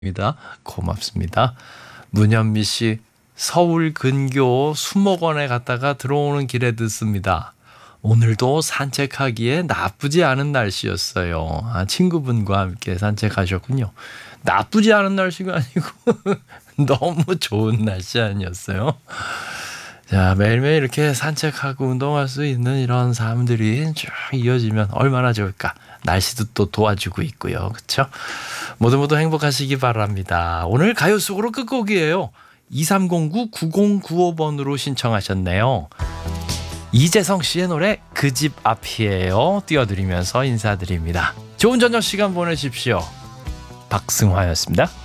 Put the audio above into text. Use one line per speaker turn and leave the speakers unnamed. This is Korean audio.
입니다. 고맙습니다. 문현미 씨, 서울 근교 수목원에 갔다가 들어오는 길에 듣습니다. 오늘도 산책하기에 나쁘지 않은 날씨였어요. 친구분과 함께 산책하셨군요. 나쁘지 않은 날씨가 아니고 너무 좋은 날씨 아니었어요? 자, 매일매일 이렇게 산책하고 운동할 수 있는 이런 삶들이 쭉 이어지면 얼마나 좋을까. 날씨도 또 도와주고 있고요. 그렇죠? 모두 행복하시기 바랍니다. 오늘 가요 속으로 끝곡이에요. 2309-9095번으로 신청하셨네요. 이재성 씨의 노래 그 집 앞이에요. 띄워드리면서 인사드립니다. 좋은 저녁 시간 보내십시오. 박승화였습니다.